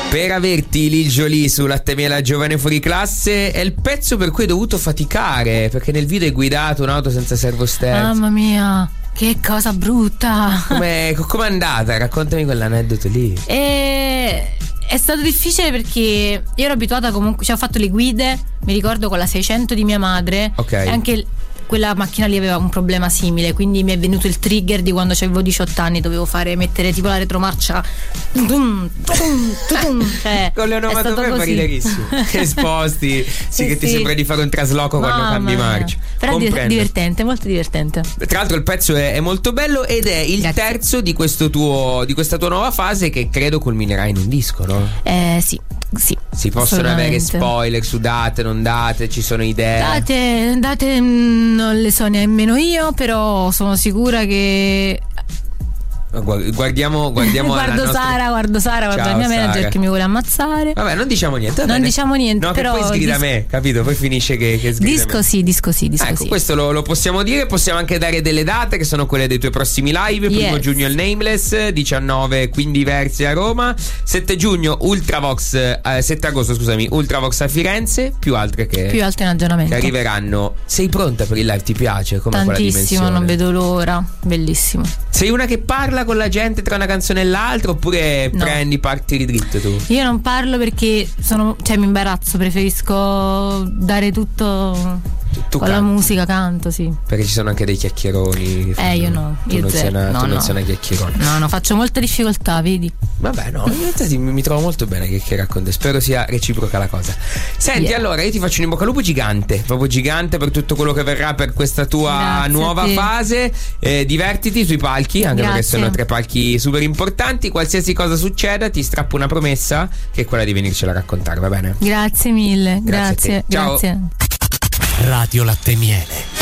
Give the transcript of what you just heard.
Per averti Lil Jolie su Latte Miele Giovane Fuori Classe è il pezzo per cui hai dovuto faticare, perché nel video hai guidato un'auto senza servosterzo. Mamma mia, che cosa brutta. Com'è andata? Raccontami quell'aneddoto lì. È stato difficile perché io ero abituata comunque, cioè ho fatto le guide, mi ricordo con la 600 di mia madre, okay. E anche quella macchina lì aveva un problema simile, quindi mi è venuto il trigger di quando avevo 18 anni, dovevo mettere tipo la retromarcia cioè, con le onomatopee riderissimo. Che sposti, sì, che ti sembra di fare un trasloco quando cambi marcia. Però è divertente, molto divertente. Tra l'altro il pezzo è molto bello ed è il terzo di questa tua nuova fase, che credo culminerà in un disco, no? Sì. Si possono avere spoiler su date, non date, ci sono idee? Date non le so nemmeno io, però sono sicura che guardiamo guardo Sara, la mia manager che mi vuole ammazzare. Vabbè, non diciamo niente. Non diciamo niente, no, però che poi sgrida me, capito? Poi finisce che sgrida disco me. Ecco, sì. questo lo possiamo dire. Possiamo anche dare delle date che sono quelle dei tuoi prossimi live. 1 giugno il Nameless, 19 quindi Versi a Roma, 7 giugno Ultravox, 7 agosto scusami, Ultravox a Firenze, più altre in aggiornamento che arriveranno. Sei pronta per il live? Ti piace? Come tantissimo, non vedo l'ora, bellissimo. Sei una che parla con la gente tra una canzone e l'altra, oppure parti di dritto tu? Io non parlo perché mi imbarazzo, preferisco dare tutto con la musica, canto, sì. Perché ci sono anche dei chiacchieroni. Io no, io non sei una chiacchierona. No, faccio molta difficoltà, vedi? Vabbè, no, in realtà mi trovo molto bene che racconti. Spero sia reciproca la cosa. Senti, allora io ti faccio un in bocca al lupo gigante, proprio gigante, per tutto quello che verrà per questa tua nuova fase. Divertiti sui palchi, anche perché sono 3 palchi super importanti. Qualsiasi cosa succeda, ti strappo una promessa, che è quella di venircela a raccontare, va bene? Grazie mille, grazie. Ciao. Radio Latte Miele.